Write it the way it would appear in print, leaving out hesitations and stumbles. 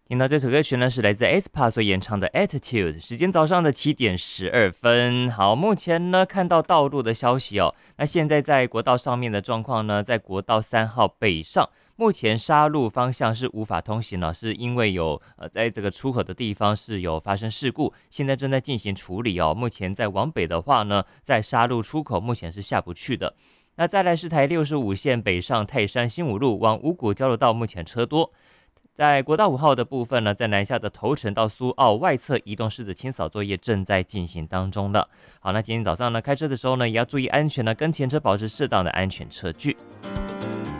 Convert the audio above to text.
听到这首歌曲呢，是来自 aespa 所演唱的 Attitude。时间早上的7:12。好，目前呢看到道路的消息哦，那现在在国道上面的状况呢，在国道3号北上，目前沙鹿方向是无法通行了，是因为有在这个出口的地方是有发生事故，现在正在进行处理哦。目前在往北的话呢，在沙鹿出口目前是下不去的。那再来是台65线北上泰山新五路往五股交流道，目前车多。在国道5号的部分呢，在南下的头城到苏澳外侧移动式的清扫作业正在进行当中了。好，那今天早上呢，开车的时候呢，也要注意安全呢，跟前车保持适当的安全车距。